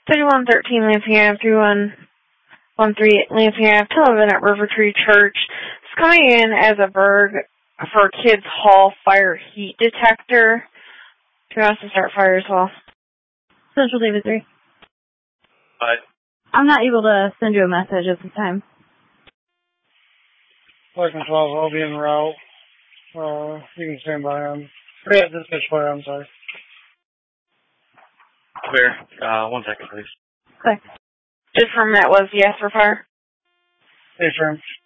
3113 Lansing Ave, 3113 Lansing Ave, to 11 at River Tree Church. It's coming in as a Berg for Kids Hall fire heat detector. Do you want us to start fire as well? Central David 3. What? I'm not able to send you a message at this time. Lincoln 12, I'll be en route. You can stand by him. Yeah, this is fire, I'm sorry. Clear. 1 second, please. Okay. Just from that was yes for fire? Affirm.